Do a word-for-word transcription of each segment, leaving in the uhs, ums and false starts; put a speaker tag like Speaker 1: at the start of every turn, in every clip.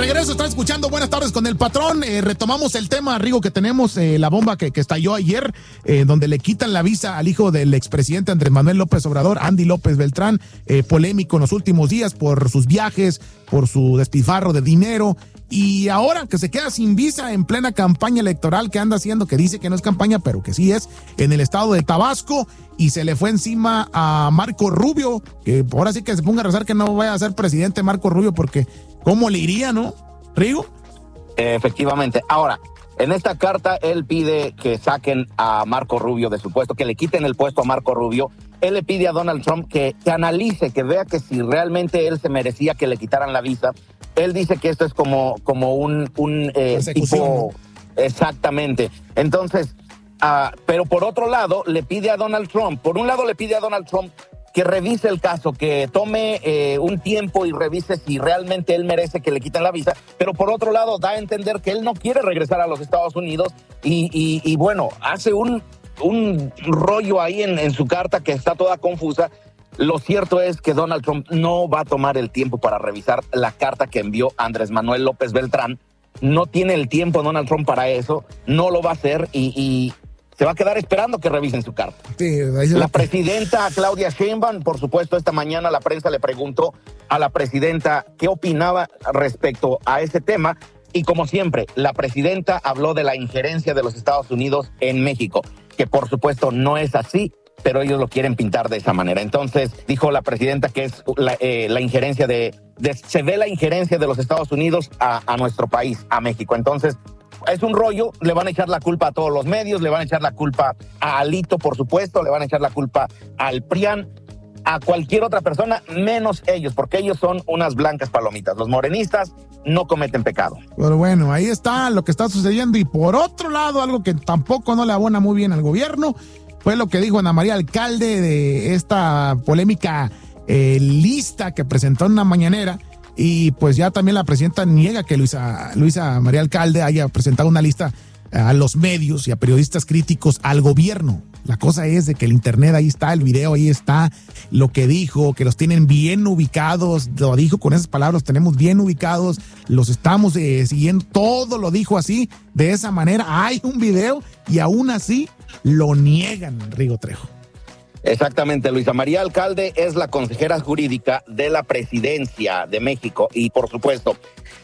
Speaker 1: regreso, están escuchando Buenas Tardes con el Patrón. Eh, retomamos el tema, Rigo, que tenemos, eh, la bomba que, que estalló ayer, eh, donde le quitan la visa al hijo del expresidente Andrés Manuel López Obrador, Andy López Beltrán, eh, polémico en los últimos días por sus viajes, por su despilfarro de dinero. Y ahora que se queda sin visa en plena campaña electoral que anda haciendo, que dice que no es campaña, pero que sí es, en el estado de Tabasco, y se le fue encima a Marco Rubio, que ahora sí que se ponga a rezar que no vaya a ser presidente Marco Rubio, porque ¿cómo le iría, no, Rigo?
Speaker 2: Efectivamente. Ahora, en esta carta él pide que saquen a Marco Rubio de su puesto, que le quiten el puesto a Marco Rubio. Él le pide a Donald Trump que, que analice, que vea que si realmente él se merecía que le quitaran la visa. Él dice que esto es como, como un, un eh, tipo... ¿no? Exactamente. Entonces, uh, pero por otro lado, le pide a Donald Trump, por un lado le pide a Donald Trump que revise el caso, que tome eh, un tiempo y revise si realmente él merece que le quiten la visa, pero por otro lado da a entender que él no quiere regresar a los Estados Unidos y, y, y bueno, hace un, un rollo ahí en, en su carta que está toda confusa. Lo cierto es que Donald Trump no va a tomar el tiempo para revisar la carta que envió Andrés Manuel López Beltrán. No tiene el tiempo Donald Trump para eso, no lo va a hacer y, y se va a quedar esperando que revisen su carta.
Speaker 1: Sí,
Speaker 2: la presidenta Claudia Sheinbaum, por supuesto, esta mañana la prensa le preguntó a la presidenta qué opinaba respecto a ese tema y como siempre, la presidenta habló de la injerencia de los Estados Unidos en México, que por supuesto no es así, pero ellos lo quieren pintar de esa manera. Entonces, dijo la presidenta que es la, eh, la injerencia de, de... Se ve la injerencia de los Estados Unidos a, a nuestro país, a México. Entonces, es un rollo, le van a echar la culpa a todos los medios, le van a echar la culpa a Alito, por supuesto, le van a echar la culpa al PRIAN, a cualquier otra persona, menos ellos, porque ellos son unas blancas palomitas. Los morenistas no cometen pecado.
Speaker 1: Pero bueno, ahí está lo que está sucediendo. Y por otro lado, algo que tampoco no le abona muy bien al gobierno, fue lo que dijo Ana María Alcalde de esta polémica eh, lista que presentó en una mañanera. Y pues ya también la presidenta niega que Luisa, Luisa María Alcalde haya presentado una lista a los medios y a periodistas críticos al gobierno. La cosa es de que el internet ahí está, el video ahí está, lo que dijo, que los tienen bien ubicados, lo dijo con esas palabras, los tenemos bien ubicados, los estamos eh, siguiendo, todo lo dijo así, de esa manera. Hay un video y aún así lo niegan, Rigo Trejo.
Speaker 2: Exactamente, Luisa María Alcalde es la consejera jurídica de la presidencia de México y por supuesto,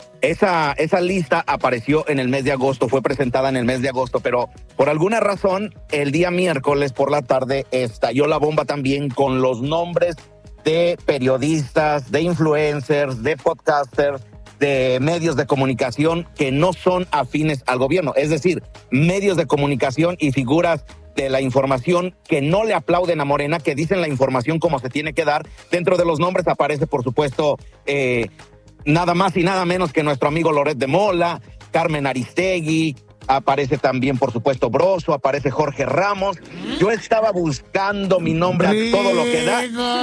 Speaker 2: esa, esa lista apareció en el mes de agosto, fue presentada en el mes de agosto, pero por alguna razón el día miércoles por la tarde estalló la bomba también con los nombres de periodistas, de influencers, de podcasters, de medios de comunicación que no son afines al gobierno, es decir, medios de comunicación y figuras de la información que no le aplauden a Morena, que dicen la información como se tiene que dar. Dentro de los nombres aparece, por supuesto, eh, nada más y nada menos que nuestro amigo Loret de Mola, Carmen Aristegui, aparece también, por supuesto, Broso, aparece Jorge Ramos. Yo estaba buscando mi nombre a todo lo que da,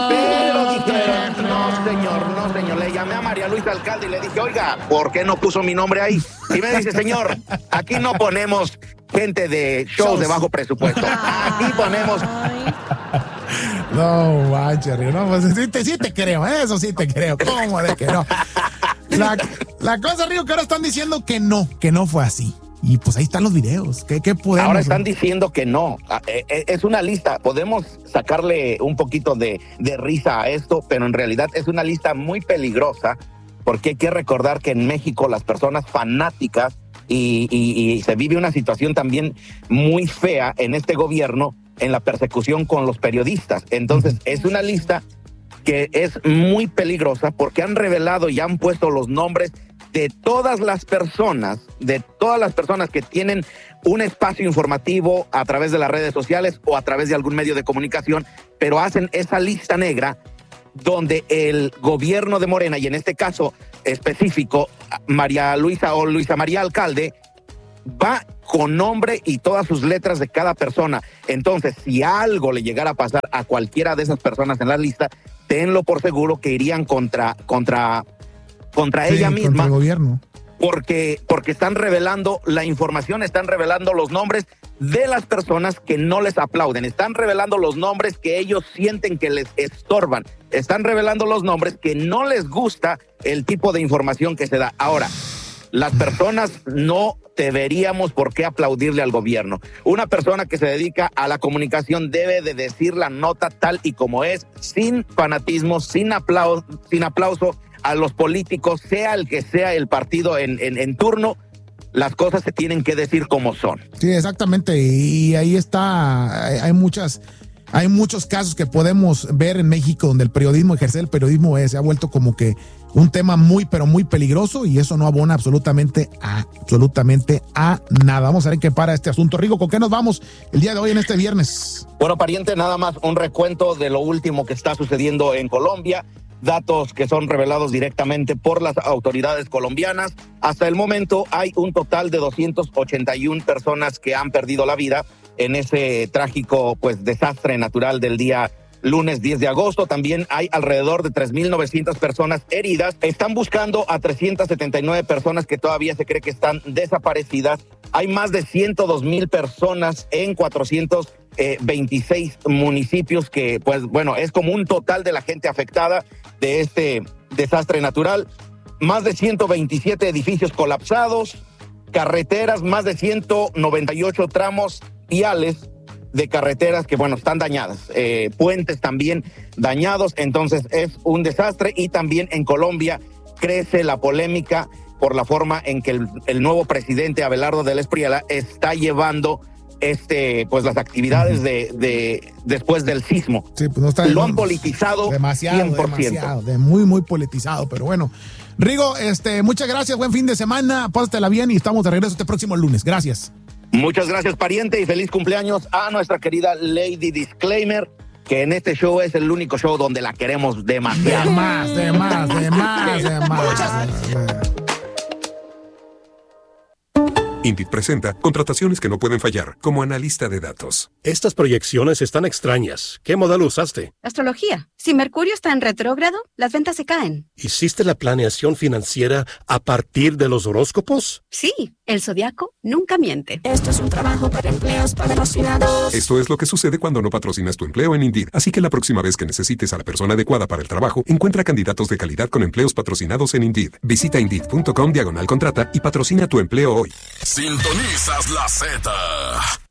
Speaker 2: pero dijeron, no señor, no señor. Le llamé a María Luisa Alcalde y le dije, oiga, ¿por qué no puso mi nombre ahí? Y me dice, señor, aquí no ponemos gente de shows, shows. de bajo presupuesto. Aquí ponemos...
Speaker 1: No, manches, Río, no, pues sí te, sí te creo, eso sí te creo, ¿cómo de que no? La, la cosa, Río, que ahora están diciendo que no, que no fue así. Y pues ahí están los videos. ¿Qué, qué podemos?
Speaker 2: Ahora están diciendo que no. Es una lista. Podemos sacarle un poquito de, de risa a esto, pero en realidad es una lista muy peligrosa porque hay que recordar que en México las personas fanáticas y, y, y se vive una situación también muy fea en este gobierno en la persecución con los periodistas. Entonces es una lista que es muy peligrosa porque han revelado y han puesto los nombres de todas las personas, de todas las personas que tienen un espacio informativo a través de las redes sociales o a través de algún medio de comunicación, pero hacen esa lista negra donde el gobierno de Morena, y en este caso específico, María Luisa o Luisa María Alcalde, va con nombre y todas sus letras de cada persona. Entonces, si algo le llegara a pasar a cualquiera de esas personas en la lista, tenlo por seguro que irían contra... contra contra sí, ella misma,
Speaker 1: contra el gobierno.
Speaker 2: Porque, porque están revelando la información, están revelando los nombres de las personas que no les aplauden. Están revelando los nombres que ellos sienten que les estorban. Están revelando los nombres que no les gusta el tipo de información que se da. Ahora, las personas no deberíamos por qué aplaudirle al gobierno. Una persona que se dedica a la comunicación debe de decir la nota tal y como es, sin fanatismo, sin aplauso, sin aplauso a los políticos, sea el que sea el partido en, en, en turno. Las cosas se tienen que decir como son.
Speaker 1: Sí, exactamente. Y ahí está, hay, hay muchas, hay muchos casos que podemos ver en México donde el periodismo, ejercer el periodismo es, se ha vuelto como que un tema muy, pero muy peligroso, y eso no abona absolutamente a, absolutamente a nada. Vamos a ver qué para este asunto. Rigo, ¿con qué nos vamos el día de hoy en este viernes?
Speaker 2: Bueno, pariente, nada más un recuento de lo último que está sucediendo en Colombia. Datos que son revelados directamente por las autoridades colombianas. Hasta el momento hay un total de doscientas ochenta y una personas que han perdido la vida en ese trágico pues desastre natural del día lunes diez de agosto. También hay alrededor de tres mil novecientas personas heridas. Están buscando a trescientas setenta y nueve personas que todavía se cree que están desaparecidas. Hay más de ciento dos mil personas en cuatrocientos veintiséis municipios que, pues bueno, es como un total de la gente afectada de este desastre natural. Más de ciento veintisiete edificios colapsados, carreteras, más de ciento noventa y ocho tramos viales de carreteras que, bueno, están dañadas, eh, puentes también dañados. Entonces es un desastre. Y también en Colombia crece la polémica por la forma en que el, el nuevo presidente Abelardo del Espriella está llevando este pues las actividades de, de después del sismo.
Speaker 1: Sí, pues no está,
Speaker 2: lo
Speaker 1: no,
Speaker 2: han politizado
Speaker 1: demasiado,
Speaker 2: cien por ciento.
Speaker 1: demasiado, de muy muy politizado, pero bueno. Rigo, este, muchas gracias, buen fin de semana, pásatela bien y estamos de regreso este próximo lunes. Gracias.
Speaker 2: Muchas gracias, pariente, y feliz cumpleaños a nuestra querida Lady Disclaimer, que en este show es el único show donde la queremos demasiado.
Speaker 1: De más, de más, de más, de más.
Speaker 3: Indeed presenta contrataciones que no pueden fallar, como analista de datos.
Speaker 4: Estas proyecciones están extrañas. ¿Qué modelo usaste?
Speaker 5: Astrología. Si Mercurio está en retrógrado, las ventas se caen.
Speaker 4: ¿Hiciste la planeación financiera a partir de los horóscopos?
Speaker 5: Sí, el zodiaco nunca miente.
Speaker 6: Esto es un trabajo para empleos patrocinados.
Speaker 3: Esto es lo que sucede cuando no patrocinas tu empleo en Indeed. Así que la próxima vez que necesites a la persona adecuada para el trabajo, encuentra candidatos de calidad con empleos patrocinados en Indeed. Visita Indeed.com diagonal contrata y patrocina tu empleo hoy.
Speaker 7: Sintonizas la Z.